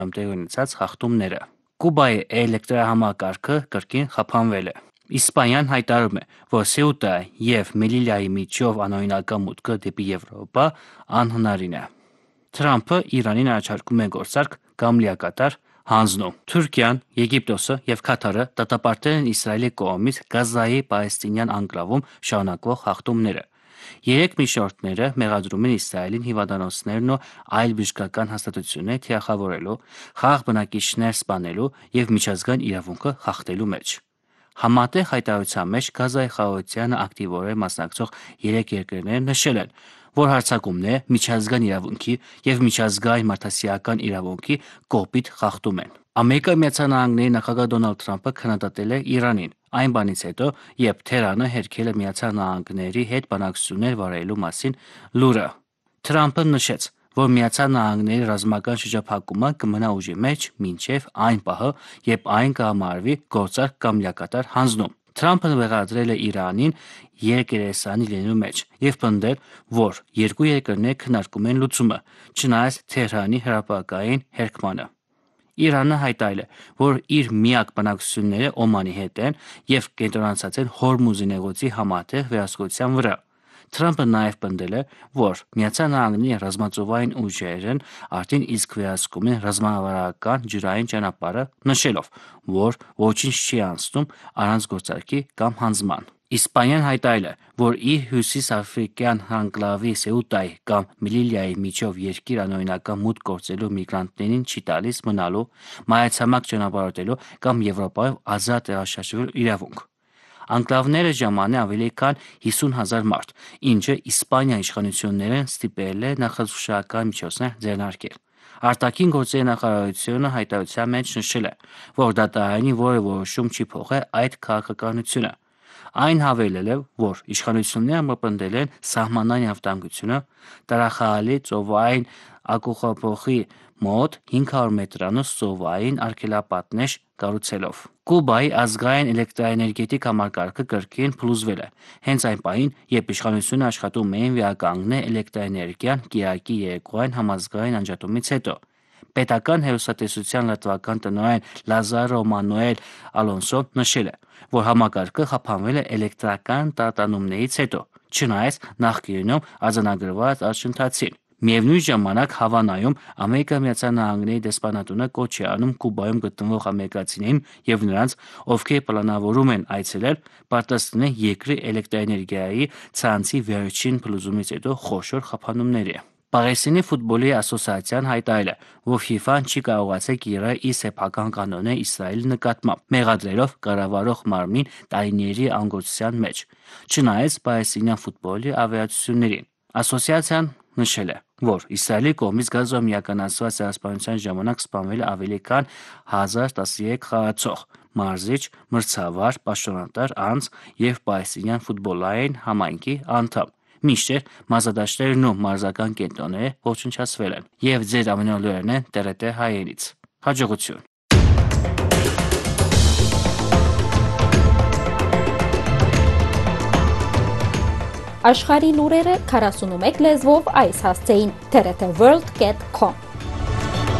տեղի ունեցած խախտումները։ Կուբայի էլեկտրահամակարգը կրկին խափանվել է։ Իսպանիան հայտարարում է, որ Սեուտա և Մելիլիայի միջով անօրինական մուտքը դեպի Եվրոպա անհնարին է։ Թրամփը Իրանին առաջարկում է գործարք կամ լիակատար հանձնում։ Թուրքիան, Եգիպտոսը և Քաթարը դատապարտել են Իսրայելի կողմից Գազայի պալեստինյան անկլավում շարունակվող խախտումները։ Երեք միջնորդները մեղադրում են Իսրայելին հիվանդանոցներն ու այլ բժշկական հաստատություններ թիրախավորելու, խաղաղ բնակիչներ սպանելու և միջազգային իրավունքը խախտելու մեջ։ Համատեղ հայտարարության մեջ Գազայի խաղաղությանը ակտիվորեն մասնակցող երեք երկրներ նշել են, որ հարձակումները միջազգային իրավունքի և միջազգային մարդասիրական իրավունքի կողմից խախտում են։ ԱՄՆ նախագահ Դոնալդ Թրամփը քննադատել է Իրանին այն բանից հետո, երբ Թեհրանը հերքել է ԱՄՆ հետ բանակցություններ վարելու մասին լուրը։ Թրամփը նշեց, որ ԱՄՆ ռազմական շրջափակումը կմնա ուժի մեջ մինչև այն պահը, երբ այն կհամարվի գործարք կամ լիակատար հանձնում։ Թրամփը մեղադրել է Իրանին երկերեսանի լինելու մեջ և պնդել, որ երկու երկրները քննարկում են լուծումը, չնայած Թեհրանի հրապարակային հերքմանը։ Իրանը հայտարարել է, որ իր միակ բանակցությունները Օմանի հետ են և կենտրոնացած են Հորմուզի նեղուցի համատեղ վերահսկողության վրա։ Թրամփը նաև պնդել է, որ ԱՄՆ ռազմածովային ուժերն արդեն իսկ վերահսկում են ռազմավարական ջրային ճանապարհը, նշելով, որ ոչինչ չի անցնում առանց գործարքի կամ հանձնման։ Իսպանիան հայտարարել է, որ իր հյուսիսաֆրիկյան անկլավի Սեուտայի կամ Մելիլիայի միջով երկիր անօրինական մուտք գործելու միգրանտներին չի տալիս մնալու, մայրցամաք ճանապարհորդելու կամ Եվրոպայով ազատ տեղաշարժվելու իրավունք։ Անկլավները ժամանեն ավելի քան 50,000 մարդ, ինչը Իսպանիայի իշխանություններն ստիպել է նախազգուշական միջոցներ ձեռնարկել։ Արտաքին գործերի նախարարությունը հայտարարության մեջ նշել է, որ դատարանի որևէ որոշում չի փոխել այդ քաղաքականությունը։ Այն հավելել է, որ իշխանությունները մրպնդել են սահմանային անվտանգությունը Տարախալի ծովային ակուղափոխի մոտ 500 մետրանոց ծովային արգելապատնեշ կառուցելով։ Կուբայի ազգային էլեկտրաէներգետիկ համակարգը կրկին փլուզվել է, հենց այն պահին, երբ իշխանությունները աշխատում էին վերականգնել էլեկտրաէներգիան կիրակի երեկոյան համազգային անջատումից հետո։ Պետական հեռուստատեսության լրատվական տնօրեն Լազարո Մանուել Ալոնսոն նշել է, որ համակարգը խափանվել է էլեկտրական տարածումներից հետո, չնայած նախկինում արձանագրված առաջընթացին։ Միևնույն ժամանակ Հավանայում ԱՄՆ դեսպանատունը կոչ է անում Կուբայում գտնվող ամերիկացիներին և նրանց, ովքեր պլանավորում են այցելել, պատրաստվել երկրի էլեկտրաէներգիայի ցանցի վերջին փլուզումից հետո խոշոր խափանումների։ Պաղեստինի ֆուտբոլի ասոցիացիան հայտարարել է, որ ՖԻՖԱ-ն չի կարողացել կիրառել իր սեփական կանոնները Իսրայելի նկատմամբ, մեղադրելով կառավարող մարմնին տարիների անգործության մեջ, չնայած պաղեստինյան ֆուտբոլի ավերածություններին։ Ասոցիացիան նշել է, որ Իսրայելի կողմից Գազայում իրականացված ցեղասպանության ժամանակ սպանվել է ավելի քան 1013 խաղացող, մարզիչ, մրցավար, պաշտոնատար անձ և պաղեստինյան ֆուտբոլային համայնքի անդամ, մինչդեռ մարզադաշտերն ու մարզական կենտրոնները ոչնչացվել են։ Եվ ձեր ամենօրյա լուրերն են ՏՌՏ հայերից։ Հաջողություն։ Աշխարհի լուրերը 41 լեզվով այս հասցեին: TRT World.com